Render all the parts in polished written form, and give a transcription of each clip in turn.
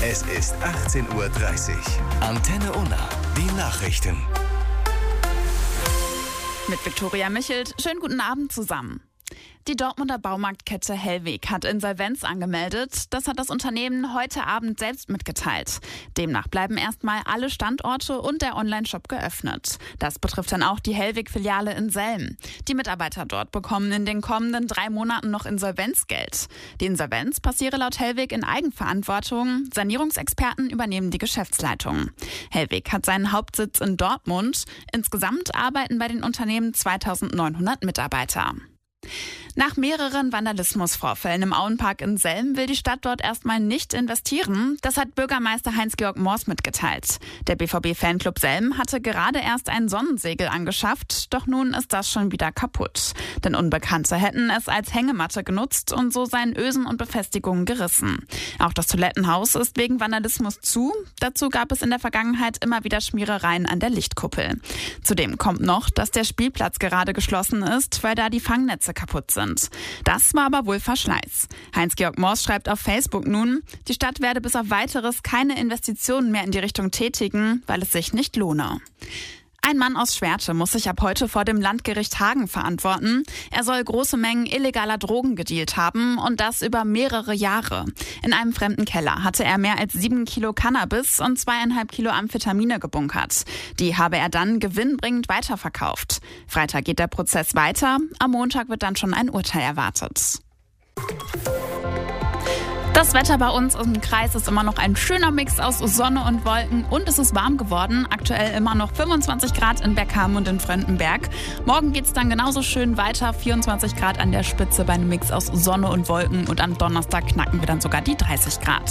Es ist 18:30 Uhr. Antenne Unna, die Nachrichten. Mit Viktoria Michelt. Schönen guten Abend zusammen. Die Dortmunder Baumarktkette Hellweg hat Insolvenz angemeldet. Das hat das Unternehmen heute Abend selbst mitgeteilt. Demnach bleiben erstmal alle Standorte und der Onlineshop geöffnet. Das betrifft dann auch die Hellweg-Filiale in Selm. Die Mitarbeiter dort bekommen in den kommenden 3 Monaten noch Insolvenzgeld. Die Insolvenz passiere laut Hellweg in Eigenverantwortung. Sanierungsexperten übernehmen die Geschäftsleitung. Hellweg hat seinen Hauptsitz in Dortmund. Insgesamt arbeiten bei den Unternehmen 2900 Mitarbeiter. Nach mehreren Vandalismusvorfällen im Auenpark in Selm will die Stadt dort erstmal nicht investieren. Das hat Bürgermeister Heinz-Georg Moors mitgeteilt. Der BVB-Fanclub Selm hatte gerade erst ein Sonnensegel angeschafft, doch nun ist das schon wieder kaputt. Denn Unbekannte hätten es als Hängematte genutzt und so seien Ösen und Befestigungen gerissen. Auch das Toilettenhaus ist wegen Vandalismus zu. Dazu gab es in der Vergangenheit immer wieder Schmierereien an der Lichtkuppel. Zudem kommt noch, dass der Spielplatz gerade geschlossen ist, weil da die Fangnetze kaputt sind. Das war aber wohl Verschleiß. Heinz-Georg Moors schreibt auf Facebook nun, die Stadt werde bis auf Weiteres keine Investitionen mehr in die Richtung tätigen, weil es sich nicht lohne. Ein Mann aus Schwerte muss sich ab heute vor dem Landgericht Hagen verantworten. Er soll große Mengen illegaler Drogen gedealt haben und das über mehrere Jahre. In einem fremden Keller hatte er mehr als 7 Kilo Cannabis und 2,5 Kilo Amphetamine gebunkert. Die habe er dann gewinnbringend weiterverkauft. Freitag geht der Prozess weiter. Am Montag wird dann schon ein Urteil erwartet. Das Wetter bei uns im Kreis ist immer noch ein schöner Mix aus Sonne und Wolken und es ist warm geworden. Aktuell immer noch 25 Grad in Beckham und in Fröndenberg. Morgen geht es dann genauso schön weiter, 24 Grad an der Spitze bei einem Mix aus Sonne und Wolken und am Donnerstag knacken wir dann sogar die 30 Grad.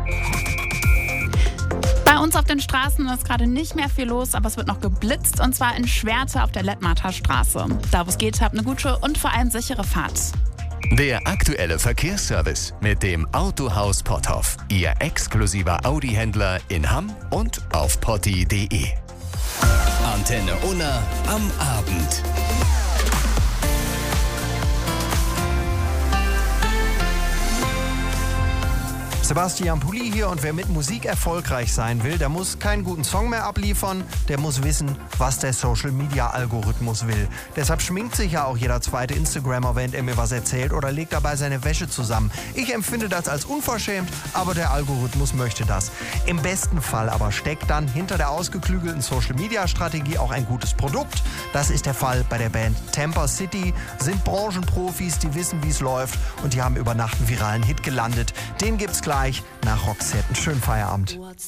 Bei uns auf den Straßen ist gerade nicht mehr viel los, aber es wird noch geblitzt und zwar in Schwerte auf der Lettmarter Straße. Da wo es geht, habt eine gute und vor allem sichere Fahrt. Der aktuelle Verkehrsservice mit dem Autohaus Potthoff. Ihr exklusiver Audi-Händler in Hamm und auf potti.de. Antenne Unna am Abend. Sebastian Pulli hier und wer mit Musik erfolgreich sein will, der muss keinen guten Song mehr abliefern, der muss wissen, was der Social-Media-Algorithmus will. Deshalb schminkt sich ja auch jeder zweite Instagrammer, während er mir was erzählt oder legt dabei seine Wäsche zusammen. Ich empfinde das als unverschämt, aber der Algorithmus möchte das. Im besten Fall aber steckt dann hinter der ausgeklügelten Social-Media-Strategie auch ein gutes Produkt. Das ist der Fall bei der Band Tampa City, sind Branchenprofis, die wissen, wie es läuft und die haben über Nacht einen viralen Hit gelandet. Den gibt's gleich nach Roxette. Einen schönen Feierabend.